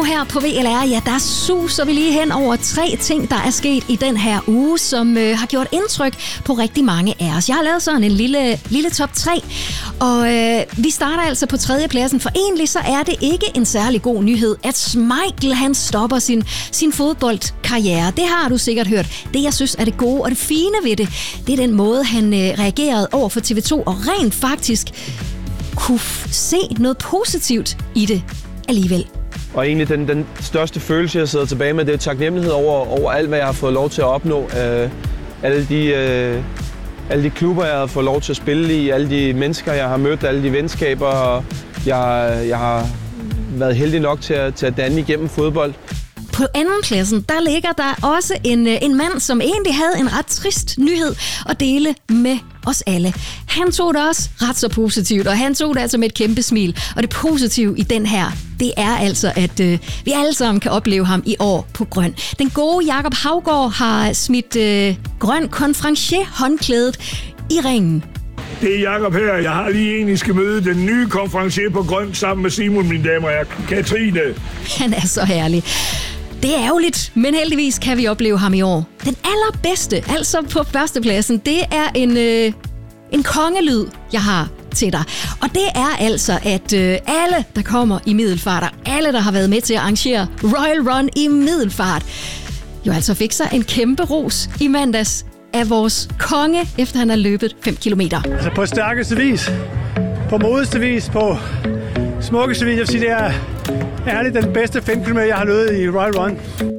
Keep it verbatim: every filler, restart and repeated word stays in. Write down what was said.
her på V L R, ja, der suser vi lige hen over tre ting, der er sket i den her uge, som øh, har gjort indtryk på rigtig mange af os. Jeg har lavet sådan en lille, lille top tre, og øh, vi starter altså på tredjepladsen, for egentlig så er det ikke en særlig god nyhed, at Schmeichel han stopper sin, sin fodboldkarriere. Det har du sikkert hørt. Det, jeg synes er det gode og det fine ved det, det er den måde, han øh, reagerede over for T V to, og rent faktisk kunne se noget positivt i det alligevel. Og egentlig den, den største følelse, jeg sidder tilbage med, det er taknemmelighed over, over alt, hvad jeg har fået lov til at opnå. Uh, alle, de, uh, alle de klubber, jeg har fået lov til at spille i, alle de mennesker, jeg har mødt, alle de venskaber, jeg, jeg har været heldig nok til at, til at danne igennem fodbold. På andenpladsen, der ligger der også en, en mand, som egentlig havde en ret trist nyhed at dele med os alle. Han tog det også ret så positivt, og han tog det altså med et kæmpe smil. Og det positive i den her, det er altså, at øh, vi alle sammen kan opleve ham i år på grøn. Den gode Jakob Haugaard har smidt øh, grøn konferencier-håndklædet i ringen. Det er Jakob her. Jeg har lige en, I skal møde den nye konferencier på grøn sammen med Simon, mine damer og Katrine. Han er så herlig. Det er ærgerligt, men heldigvis kan vi opleve ham i år. Den allerbedste, altså på førstepladsen, det er en, øh, en kongelyd, jeg har til dig. Og det er altså, at øh, alle, der kommer i Middelfart, og alle, der har været med til at arrangere Royal Run i Middelfart, jo altså fik sig en kæmpe ros i mandags af vores konge, efter han har løbet fem kilometer. Altså på stærkeste vis, på modeste vis, på smukkeste vis, jeg vil sige, det er ærligt den bedste fem kilometer, jeg har løbet i Royal Run.